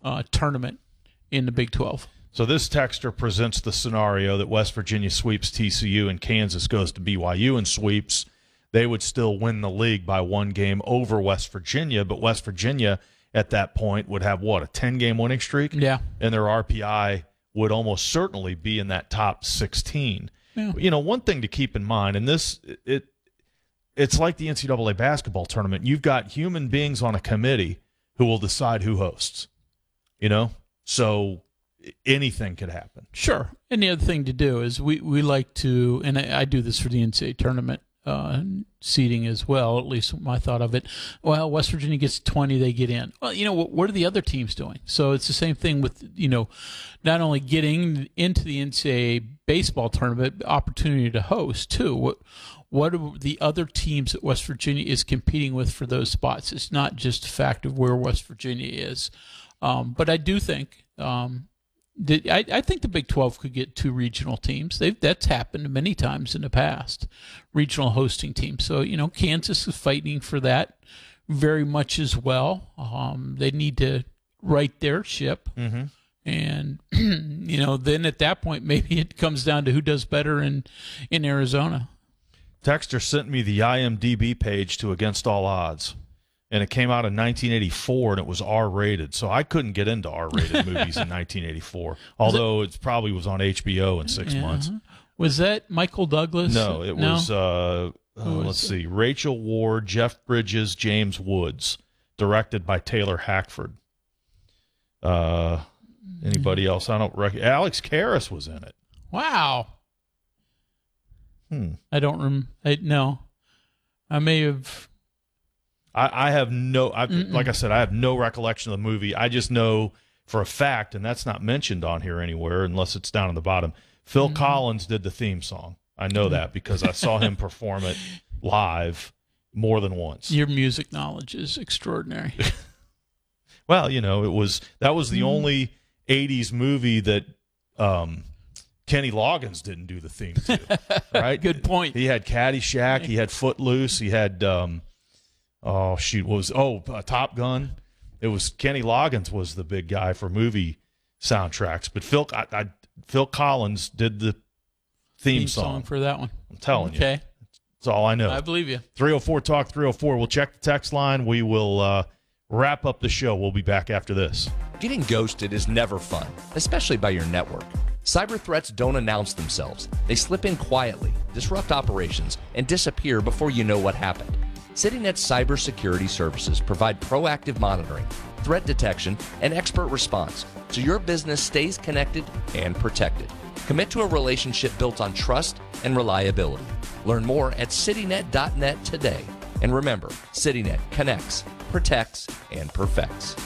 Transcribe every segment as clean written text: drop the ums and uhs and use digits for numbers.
tournament in the Big 12. So this texter presents the scenario that West Virginia sweeps TCU and Kansas goes to BYU and sweeps. They would still win the league by one game over West Virginia, but West Virginia at that point would have, a 10-game winning streak? Yeah. And their RPI would almost certainly be in that top 16. Yeah. One thing to keep in mind, and it's like the NCAA basketball tournament. You've got human beings on a committee who will decide who hosts, So anything could happen. Sure. And the other thing to do is we like to, and I do this for the NCAA tournament seeding as well, at least my thought of it. Well, West Virginia gets 20, they get in. Well, what are the other teams doing? So it's the same thing with, not only getting into the NCAA baseball tournament, but opportunity to host too. What are the other teams that West Virginia is competing with for those spots? It's not just a fact of where West Virginia is. But I do think I think the Big 12 could get 2 regional teams. That's happened many times in the past, regional hosting teams. So, Kansas is fighting for that very much as well. They need to right their ship. Mm-hmm. And, then at that point, maybe it comes down to who does better in Arizona. Texter sent me the IMDb page to Against All Odds. And it came out in 1984, and it was R-rated. So I couldn't get into R-rated movies in 1984, although it probably was on HBO in 6 months. Was that Michael Douglas? No, it was, let's see, Rachel Ward, Jeff Bridges, James Woods, directed by Taylor Hackford. Anybody else? I don't recognize. Alex Karras was in it. Wow. I don't remember. No. I may have... I have like I said, I have no recollection of the movie. I just know for a fact, and that's not mentioned on here anywhere unless it's down on the bottom, Phil Collins did the theme song. I know that because I saw him perform it live more than once. Your music knowledge is extraordinary. Well, that was the only 80s movie that Kenny Loggins didn't do the theme to, right? Good point. He had Caddyshack, he had Footloose, he had Top Gun. It was Kenny Loggins was the big guy for movie soundtracks, but Phil Collins did the theme song for that one. I'm telling you. Okay. That's all I know. I believe you. 304 Talk 304. We'll check the text line. We will wrap up the show. We'll be back after this. Getting ghosted is never fun, especially by your network. Cyber threats don't announce themselves. They slip in quietly, disrupt operations, and disappear before you know what happened. CityNet Cybersecurity Services provide proactive monitoring, threat detection, and expert response so your business stays connected and protected. Commit to a relationship built on trust and reliability. Learn more at citynet.net today. And remember, CityNet connects, protects, and perfects.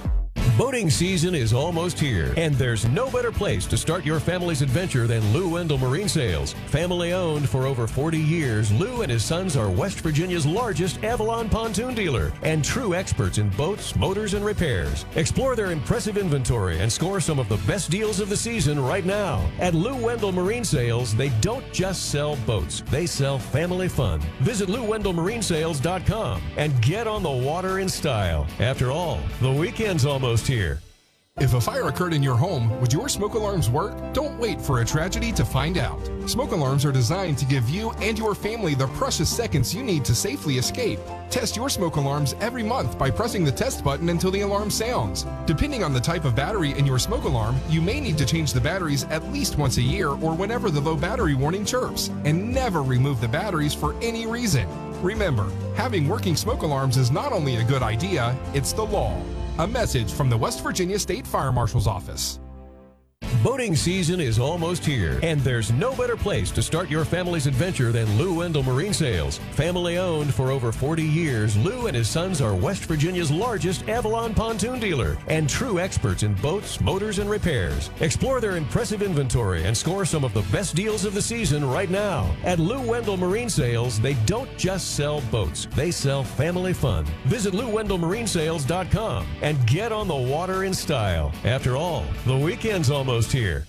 Boating season is almost here, and there's no better place to start your family's adventure than Lou Wendell Marine Sales. Family owned for over 40 years, Lou and his sons are West Virginia's largest Avalon pontoon dealer and true experts in boats, motors, and repairs. Explore their impressive inventory and score some of the best deals of the season right now. At Lou Wendell Marine Sales, they don't just sell boats, they sell family fun. Visit LouWendellMarineSales.com and get on the water in style. After all, the weekend's almost here. If a fire occurred in your home, would your smoke alarms work? Don't wait for a tragedy to find out. Smoke alarms are designed to give you and your family the precious seconds you need to safely escape. Test your smoke alarms every month by pressing the test button until the alarm sounds. Depending on the type of battery in your smoke alarm, you may need to change the batteries at least once a year or whenever the low battery warning chirps. And never remove the batteries for any reason. Remember, having working smoke alarms is not only a good idea, it's the law. A message from the West Virginia State Fire Marshal's Office. Boating season is almost here, and there's no better place to start your family's adventure than Lou Wendell Marine Sales. Family owned for over 40 years, Lou and his sons are West Virginia's largest Avalon pontoon dealer and true experts in boats, motors, and repairs. Explore their impressive inventory and score some of the best deals of the season right now. At Lou Wendell Marine Sales, they don't just sell boats, they sell family fun. Visit LouWendellMarineSales.com and get on the water in style. After all, the weekend's almost here.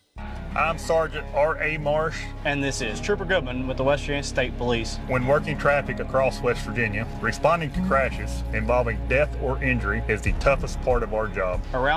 I'm Sergeant R.A. Marsh. And this is Trooper Goodman with the West Virginia State Police. When working traffic across West Virginia, responding to crashes involving death or injury is the toughest part of our job. Around